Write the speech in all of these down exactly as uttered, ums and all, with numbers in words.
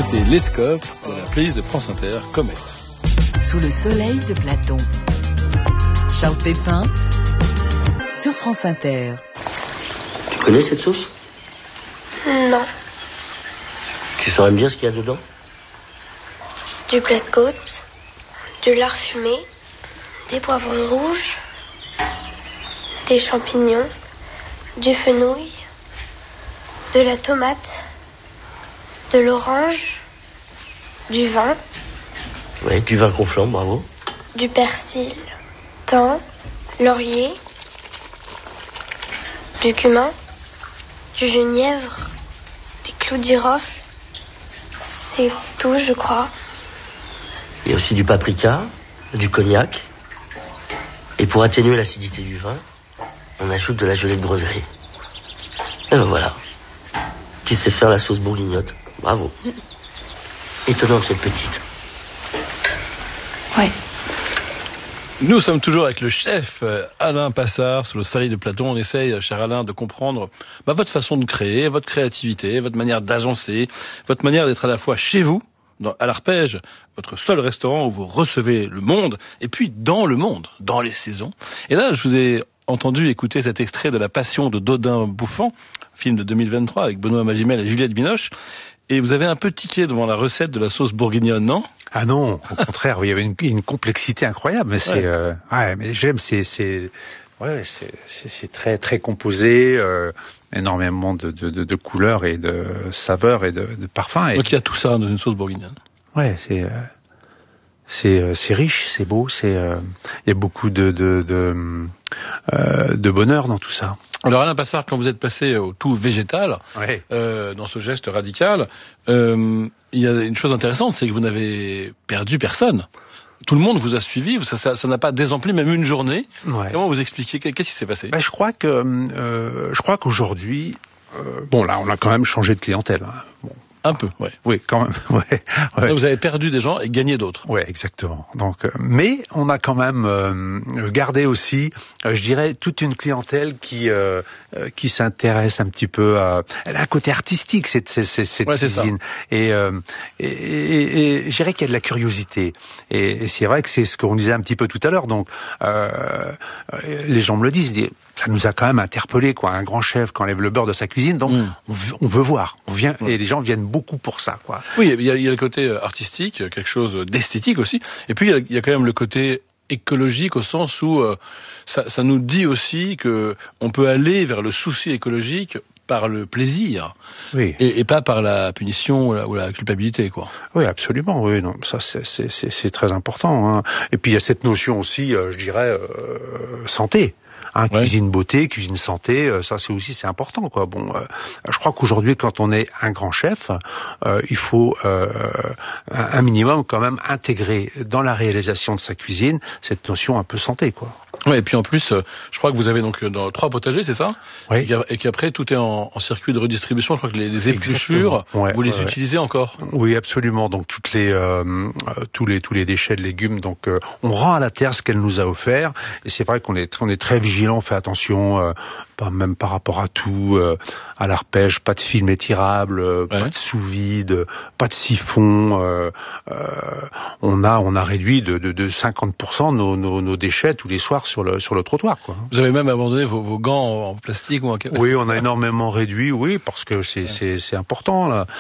C'était Lescope dans la playlist de France Inter, Comète. Sous le soleil de Platon. Charles Pépin sur France Inter. Tu connais cette sauce? Non. Tu saurais me dire ce qu'il y a dedans? Du plat de côte, du lard fumé, des poivrons rouges, des champignons, du fenouil, de la tomate, de l'orange, du vin. Oui, du vin conflant, bravo. Du persil, thym, laurier, du cumin, du genièvre, des clous de girofle. C'est tout, je crois. Il y a aussi du paprika, du cognac. Et pour atténuer l'acidité du vin, on ajoute de la gelée de groseille. Et ben voilà. Tu sais faire la sauce bourguignotte. Bravo. Étonnante cette petite. Oui. Nous sommes toujours avec le chef Alain Passard sur le soleil de Platon. On essaye, cher Alain, de comprendre bah, votre façon de créer, votre créativité, votre manière d'agencer, votre manière d'être à la fois chez vous, dans, à l'Arpège, votre seul restaurant où vous recevez le monde, et puis dans le monde, dans les saisons. Et là, je vous ai entendu écouter cet extrait de La Passion de Dodin Bouffant, film de deux mille vingt-trois avec Benoît Magimel et Juliette Binoche. Et vous avez un peu tiqué devant la recette de la sauce bourguignonne, non? Ah non, au contraire, il y avait une, une complexité incroyable. Mais c'est, ouais. Euh, ouais, mais j'aime, c'est, c'est, ouais, c'est, c'est, c'est très, très composé, euh, énormément de, de, de, de couleurs et de saveurs et de, de parfums. Et... Donc il y a tout ça dans une sauce bourguignonne. Ouais, c'est, euh, c'est, euh, c'est riche, c'est beau, c'est, euh, il y a beaucoup de, de, de, euh, de bonheur dans tout ça. Alors Alain Passard, quand vous êtes passé au tout végétal, ouais. euh, dans ce geste radical, euh, il y a une chose intéressante, c'est que vous n'avez perdu personne. Tout le monde vous a suivi, ça, ça, ça n'a pas désempli même une journée. Ouais. Comment vous expliquez? Qu'est-ce qui s'est passé? Ben, je crois que, euh, je crois qu'aujourd'hui, euh, bon là, on a quand même changé de clientèle. Hein. Bon. Un peu, ouais. Oui, quand même. Ouais, ouais. Vous avez perdu des gens et gagné d'autres. Ouais, exactement. Donc, euh, mais on a quand même euh, gardé aussi, euh, je dirais, toute une clientèle qui euh, euh, qui s'intéresse un petit peu à. Elle a un côté artistique cette cette, cette ouais, cuisine. Et, euh, et, et, et je dirais qu'il y a de la curiosité. Et, et c'est vrai que c'est ce qu'on disait un petit peu tout à l'heure. Donc, euh, les gens me le disent. Ils disent, ça nous a quand même interpellé, quoi. Un grand chef qui enlève le beurre de sa cuisine. Donc, mm. on, veut, on veut voir. On vient mm. et les gens viennent beaucoup pour ça, quoi. Oui, il y a, il y a le côté artistique, quelque chose d'esthétique aussi, et puis il y a, il y a quand même le côté écologique au sens où euh, ça, ça nous dit aussi que on peut aller vers le souci écologique par le plaisir, oui. et, et pas par la punition ou la, ou la culpabilité, quoi. Oui, absolument. Oui, non, ça c'est, c'est, c'est, c'est très important. Hein. Et puis il y a cette notion aussi, euh, je dirais, euh, santé. Hein, ouais. Cuisine beauté, cuisine santé, euh, ça c'est aussi c'est important, quoi. Bon, euh, je crois qu'aujourd'hui, quand on est un grand chef, euh, il faut euh, un, un minimum quand même intégrer dans la réalisation de sa cuisine cette notion un peu santé, quoi. Ouais, et puis en plus, euh, je crois que vous avez donc dans trois potagers, c'est ça? Oui. Et qu'après tout est en, en circuit de redistribution. Je crois que les, les épluchures, ouais, vous les ouais, utilisez ouais. encore? Oui, absolument. Donc toutes les euh, tous les tous les déchets de légumes, donc euh, on rend à la terre ce qu'elle nous a offert. Et c'est vrai qu'on est on est très vigilant, on fait attention, euh, pas même par rapport à tout, euh, à l'arpège, pas de film étirable, euh, ouais. pas de sous-vide, pas de siphon. Euh, euh, on a on a réduit de de, de cinquante pour cent nos, nos nos déchets tous les soirs sur le sur le trottoir, quoi. Vous avez même abandonné vos, vos gants en plastique ou en... Oui, on a énormément réduit, oui, parce que c'est ouais. c'est c'est important là.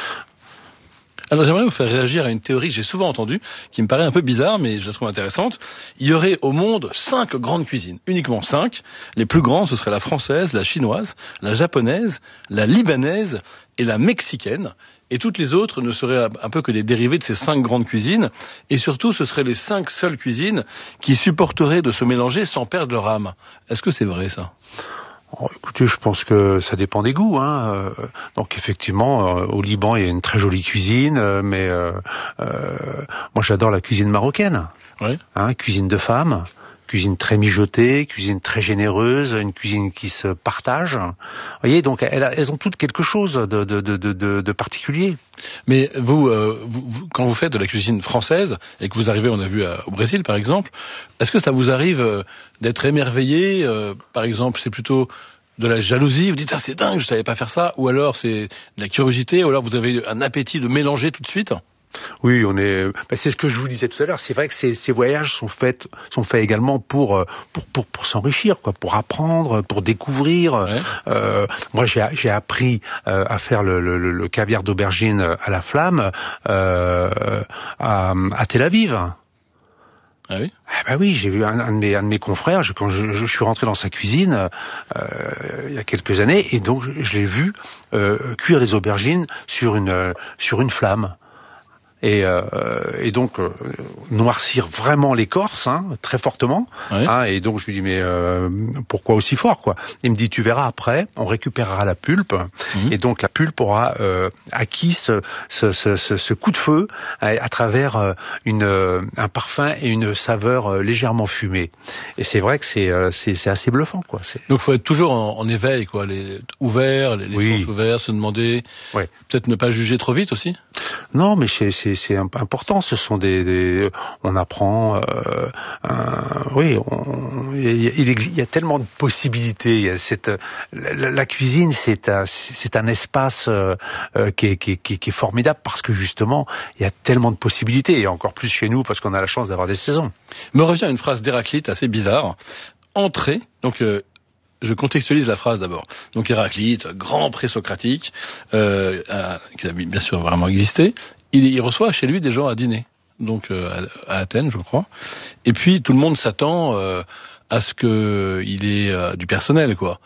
Alors j'aimerais vous faire réagir à une théorie que j'ai souvent entendue, qui me paraît un peu bizarre, mais je la trouve intéressante. Il y aurait au monde cinq grandes cuisines, uniquement cinq. Les plus grandes, ce seraient la française, la chinoise, la japonaise, la libanaise et la mexicaine. Et toutes les autres ne seraient un peu que des dérivés de ces cinq grandes cuisines. Et surtout, ce seraient les cinq seules cuisines qui supporteraient de se mélanger sans perdre leur âme. Est-ce que c'est vrai, ça ? Oh, écoutez, je pense que ça dépend des goûts, hein. Euh, donc effectivement, euh, au Liban, il y a une très jolie cuisine, euh, mais euh, euh, moi j'adore la cuisine marocaine. Oui. Hein, cuisine de femme, cuisine très mijotée, cuisine très généreuse, une cuisine qui se partage. Vous voyez, donc elles, elles ont toutes quelque chose de, de, de, de, de particulier. Mais vous, euh, vous, vous, quand vous faites de la cuisine française et que vous arrivez, on a vu à, au Brésil par exemple, est-ce que ça vous arrive euh, d'être émerveillé euh, par exemple, c'est plutôt de la jalousie, vous dites ah c'est dingue, je savais pas faire ça, ou alors c'est de la curiosité, ou alors vous avez un appétit de mélanger tout de suite? Oui, on est. Ben, c'est ce que je vous disais tout à l'heure. C'est vrai que ces, ces voyages sont faits, sont faits également pour pour pour, pour s'enrichir, quoi, pour apprendre, pour découvrir. Ouais. Euh, moi, j'ai j'ai appris euh, à faire le, le, le caviar d'aubergine à la flamme euh, à, à Tel Aviv. Ah oui. Ah bah oui, j'ai vu un, un, de mes, un de mes confrères, je, quand je, je suis rentré dans sa cuisine euh, il y a quelques années, et donc je, je l'ai vu euh, cuire les aubergines sur une sur une flamme. Et, euh, et donc euh, noircir vraiment l'écorce, hein, très fortement. Oui. Hein, et donc je lui dis mais euh, pourquoi aussi fort, quoi? Il me dit tu verras après, on récupérera la pulpe, mmh. et donc la pulpe aura euh, acquis ce, ce, ce, ce coup de feu à, à travers euh, une, euh, un parfum et une saveur euh, légèrement fumée. Et c'est vrai que c'est euh, c'est, c'est assez bluffant, quoi. C'est... Donc faut être toujours en, en éveil, quoi, les ouvert, les, les oui. sens ouverts, se demander, oui. peut-être ne pas juger trop vite aussi. Non, mais c'est, c'est, c'est important. Ce sont des, des on apprend. Euh, un, oui, on, il, il, il y a tellement de possibilités. Il y a cette, la, la cuisine, c'est un, c'est un espace euh, qui, est, qui, est, qui est formidable parce que justement, il y a tellement de possibilités. Et encore plus chez nous parce qu'on a la chance d'avoir des saisons. Me revient une phrase d'Héraclite assez bizarre. Entrée, donc. Euh, Je contextualise la phrase d'abord. Donc Héraclite, grand pré-socratique, euh, euh, qui a bien sûr vraiment existé, il, il reçoit chez lui des gens à dîner, donc euh, à, à Athènes, je crois. Et puis tout le monde s'attend euh, à ce que il ait euh, du personnel, quoi.